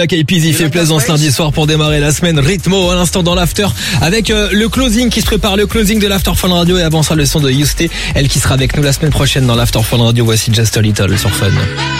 KPZ, il fait plaisant ce lundi soir pour démarrer la semaine. Rythmo à l'instant dans l'after avec le closing qui se prépare, le closing de l'After Fun Radio, et avant ça le son de Yousté, elle qui sera avec nous la semaine prochaine dans l'After Fun Radio. Voici Just a Little sur Fun.